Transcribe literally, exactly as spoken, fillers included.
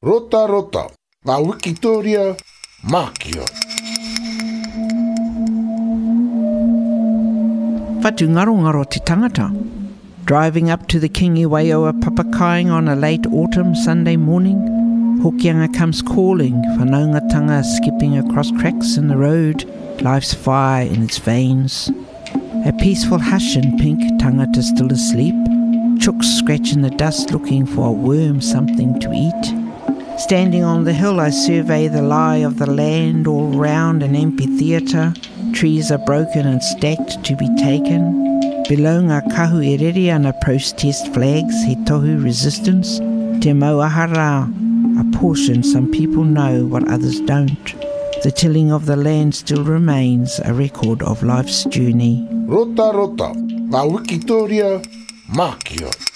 Rota rota, ngā Wikitoria, Mākia. Whatu ngaro ngaro te tangata. Driving up to the Kingiwaioa Papakaing on a late autumn Sunday morning, Hokianga comes calling, whanaungatanga skipping across cracks in the road, life's fire in its veins. A peaceful hush in pink, tangata still asleep, chooks scratching the dust looking for a worm, something to eat. Standing on the hill I survey the lie of the land, all round an amphitheatre. Trees are broken and stacked to be taken. Below ngā kahu e rere ana protest flags, he tohu resistance, te mauahara, a portion some people know what others don't. The tilling of the land still remains a record of life's journey. Rota rota, ngā Wikitoria, Mākia.